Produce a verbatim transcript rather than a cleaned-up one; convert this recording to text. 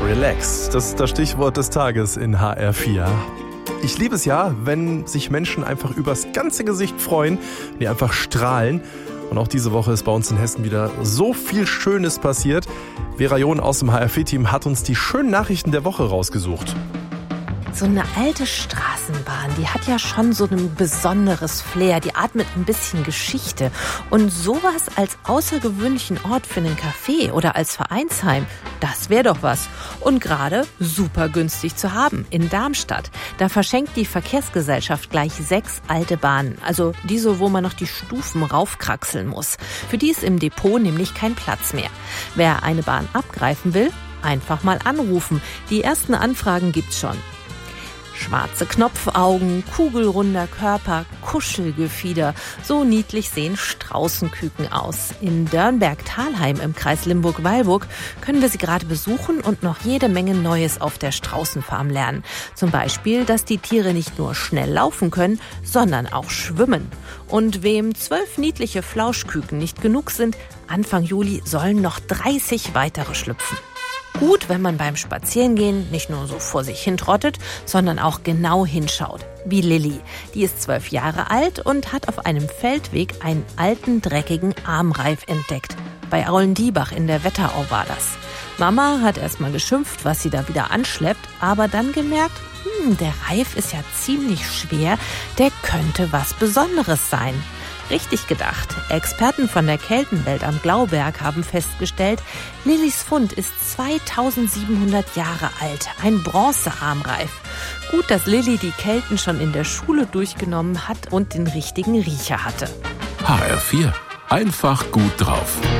Relax, das ist das Stichwort des Tages in H R vier. Ich liebe es ja, wenn sich Menschen einfach übers ganze Gesicht freuen, die einfach strahlen. Und auch diese Woche ist bei uns in Hessen wieder so viel Schönes passiert. Vera John aus dem H R vier-Team hat uns die schönen Nachrichten der Woche rausgesucht. So eine alte Straßenbahn, die hat ja schon so ein besonderes Flair. Die atmet ein bisschen Geschichte. Und sowas als außergewöhnlichen Ort für einen Café oder als Vereinsheim, das wäre doch was. Und gerade super günstig zu haben in Darmstadt. Da verschenkt die Verkehrsgesellschaft gleich sechs alte Bahnen. Also diese, wo man noch die Stufen raufkraxeln muss. Für die ist im Depot nämlich kein Platz mehr. Wer eine Bahn abgreifen will, einfach mal anrufen. Die ersten Anfragen gibt's schon. Schwarze Knopfaugen, kugelrunder Körper, Kuschelgefieder. So niedlich sehen Straußenküken aus. In Dörnberg-Thalheim im Kreis Limburg-Weilburg können wir sie gerade besuchen und noch jede Menge Neues auf der Straußenfarm lernen. Zum Beispiel, dass die Tiere nicht nur schnell laufen können, sondern auch schwimmen. Und wem zwölf niedliche Flauschküken nicht genug sind, Anfang Juli sollen noch dreißig weitere schlüpfen. Gut, wenn man beim Spazierengehen nicht nur so vor sich hin trottet, sondern auch genau hinschaut. Wie Lilly. Die ist zwölf Jahre alt und hat auf einem Feldweg einen alten, dreckigen Armreif entdeckt. Bei Aulendiebach in der Wetterau war das. Mama hat erst mal geschimpft, was sie da wieder anschleppt, aber dann gemerkt, hm, der Reif ist ja ziemlich schwer, der könnte was Besonderes sein. Richtig gedacht. Experten von der Keltenwelt am Glauberg haben festgestellt, Lillys Fund ist zweitausendsiebenhundert Jahre alt, ein Bronzearmreif. Gut, dass Lilly die Kelten schon in der Schule durchgenommen hat und den richtigen Riecher hatte. H R vier. Einfach gut drauf.